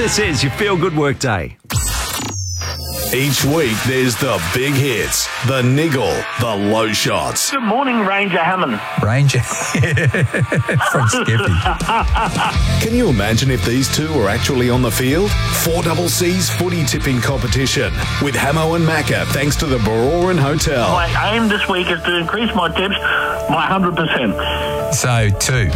This is your Feel Good Work Day. Each week, there's the big hits, the niggle, the low shots. Good morning, Ranger Hammond. Ranger from Skippy. Can you imagine if these two were actually on the field? 4CC's footy tipping competition with Hamo and Macca, thanks to the Baroran Hotel. My aim this week is to increase my tips by 100%. So, 2.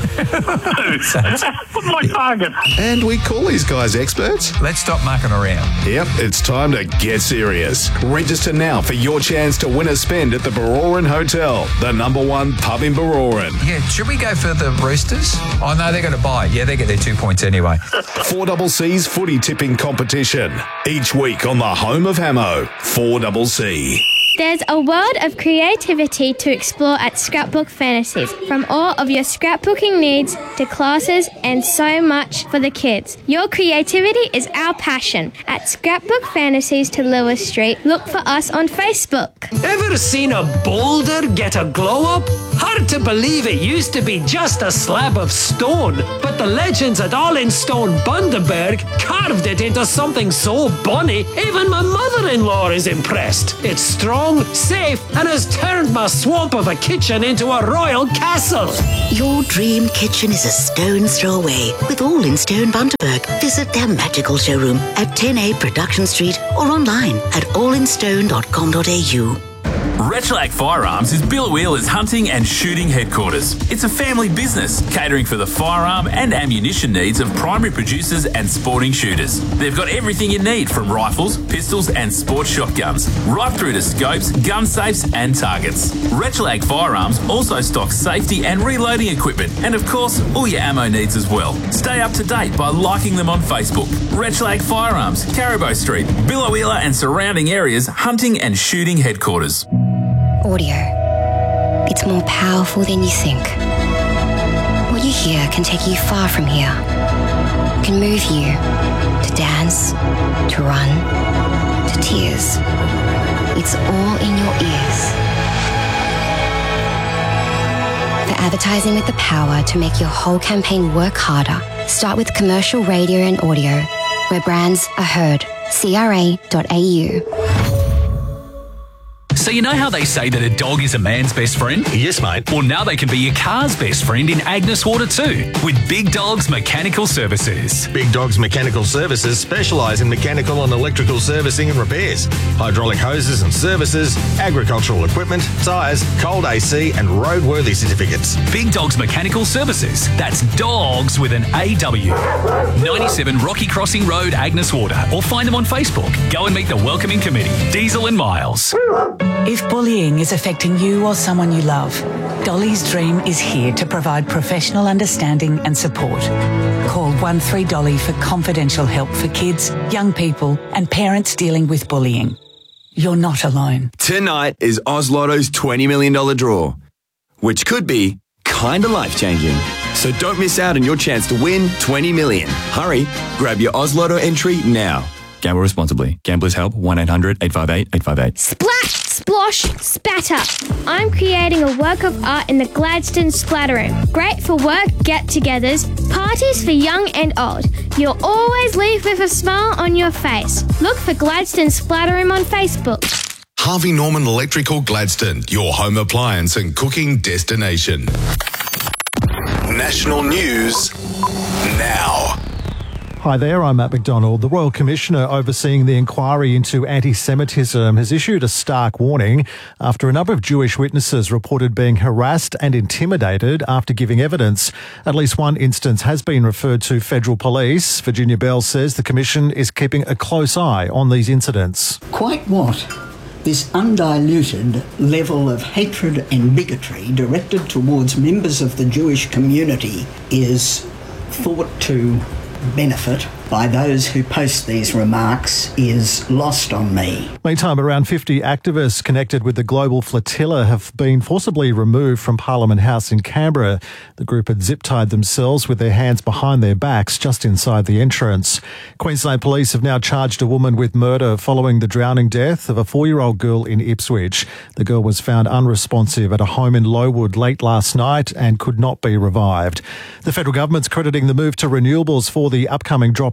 That's my target. And we call these guys experts. Let's stop mucking around. Yep, it's time to get serious. Register now for your chance to win a spend at the Baroran Hotel, the #1 pub in Baroran. Yeah, should we go for the Roosters? Oh, no, they're going to buy. Yeah, they get their 2 points anyway. 4CC's footy tipping competition. Each week on the home of Hamo, 4CC. There's a world of creativity to explore at Scrapbook Fantasies, from all of your scrapbooking needs to classes and so much for the kids. Your creativity is our passion. At Scrapbook Fantasies to Lewis Street, look for us on Facebook. Ever seen a boulder get a glow-up? Hard to believe it used to be just a slab of stone, but the legends at All in Stone Bundaberg carved it into something so bonny, even my mother-in-law is impressed. It's strong, safe, and has turned my swamp of a kitchen into a royal castle. Your dream kitchen is a stone's throw away with All in Stone Bundaberg. Visit their magical showroom at 10A Production Street or online at allinstone.com.au. Retroac Firearms is Bill Wheeler's hunting and shooting headquarters. It's a family business catering for the firearm and ammunition needs of primary producers and sporting shooters. They've got everything you need from rifles, pistols and sports shotguns, right through to scopes, gun safes and targets. Retroac Firearms also stocks safety and reloading equipment and of course all your ammo needs as well. Stay up to date by liking them on Facebook. Retroac Firearms, Caribou Street, Bill Wheeler and surrounding areas hunting and shooting headquarters. Audio. It's more powerful than you think. What you hear can take you far from here. It can move you to dance, to run, to tears. It's all in your ears. For advertising with the power to make your whole campaign work harder, start with commercial radio and audio, where brands are heard. CRA.au. So you know how they say that a dog is a man's best friend? Yes, mate. Well, now they can be your car's best friend in Agnes Water too, with Big Dogs Mechanical Services. Big Dogs Mechanical Services specialise in mechanical and electrical servicing and repairs, hydraulic hoses and services, agricultural equipment, tyres, cold AC and roadworthy certificates. Big Dogs Mechanical Services. That's dogs with an AW. 97 Rocky Crossing Road, Agnes Water, or find them on Facebook. Go and meet the welcoming committee, Diesel and Miles. If bullying is affecting you or someone you love, Dolly's Dream is here to provide professional understanding and support. Call 13Dolly for confidential help for kids, young people and parents dealing with bullying. You're not alone. Tonight is Oz Lotto's $20 million draw, which could be kinda life-changing. So don't miss out on your chance to win $20 million. Hurry, grab your Oz Lotto entry now. Gamble responsibly. Gamblers Help 1-800-858-858. Splash! Splosh! Spatter! I'm creating a work of art in the Gladstone Splatter Room. Great for work get-togethers, parties for young and old. You'll always leave with a smile on your face. Look for Gladstone Splatter Room on Facebook. Harvey Norman Electrical Gladstone, your home appliance and cooking destination. National news now. Hi there, I'm Matt McDonald. The Royal Commissioner overseeing the inquiry into anti-Semitism has issued a stark warning after a number of Jewish witnesses reported being harassed and intimidated after giving evidence. At least one instance has been referred to federal police. Virginia Bell says the Commission is keeping a close eye on these incidents. Quite what? This undiluted level of hatred and bigotry directed towards members of the Jewish community is thought to benefit by those who post these remarks is lost on me. Meantime, around 50 activists connected with the Global Flotilla have been forcibly removed from Parliament House in Canberra. The group had zip-tied themselves with their hands behind their backs just inside the entrance. Queensland Police have now charged a woman with murder following the drowning death of a 4-year-old girl in Ipswich. The girl was found unresponsive at a home in Lowood late last night and could not be revived. The federal government's crediting the move to renewables for the upcoming drop in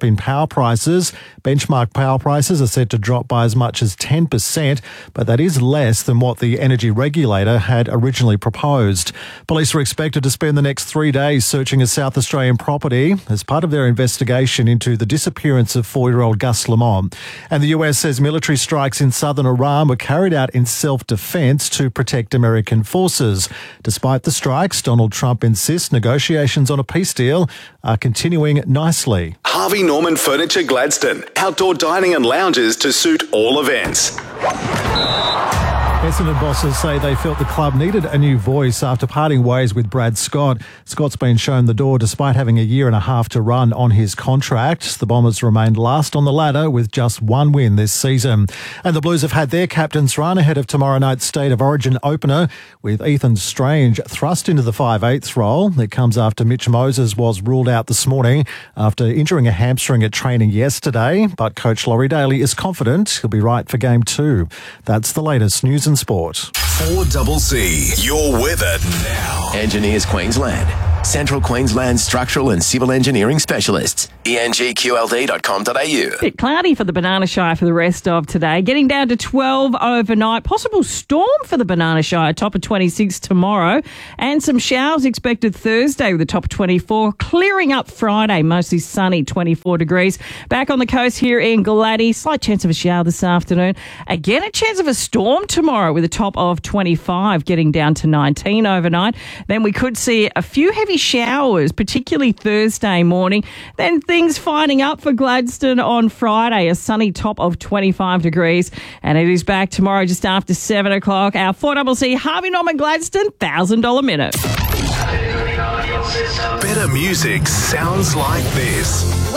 in power prices. Benchmark power prices are set to drop by as much as 10%, but that is less than what the energy regulator had originally proposed. Police are expected to spend the next 3 days searching a South Australian property as part of their investigation into the disappearance of 4-year-old Gus Lamont. And the US says military strikes in southern Iran were carried out in self-defense to protect American forces. Despite the strikes, Donald Trump insists negotiations on a peace deal are continuing nicely. Harvey Norman Furniture Gladstone. Outdoor dining and lounges to suit all events. Essendon bosses say they felt the club needed a new voice after parting ways with Brad Scott. Scott's been shown the door despite having a year and a half to run on his contract. The Bombers remained last on the ladder with just one win this season. And the Blues have had their captain's run ahead of tomorrow night's State of Origin opener with Ethan Strange thrust into the 5/8 role. It comes after Mitch Moses was ruled out this morning after injuring a hamstring at training yesterday. But coach Laurie Daly is confident he'll be right for game 2. That's the latest news and sport. 4CC, your weather now. Engineers Queensland. Central Queensland Structural and Civil Engineering Specialists. engqld.com.au. Bit cloudy for the Banana Shire for the rest of today. Getting down to 12 overnight. Possible storm for the Banana Shire. Top of 26 tomorrow. And some showers expected Thursday with a top of 24. Clearing up Friday. Mostly sunny, 24 degrees. Back on the coast here in Gladdy. Slight chance of a shower this afternoon. Again, a chance of a storm tomorrow with a top of 25. Getting down to 19 overnight. Then we could see a few heavy showers, particularly Thursday morning. Then things finding up for Gladstone on Friday. A sunny top of 25 degrees. And it is back tomorrow just after 7 o'clock. Our 4CC Harvey Norman Gladstone $1,000 minute. Better music sounds like this.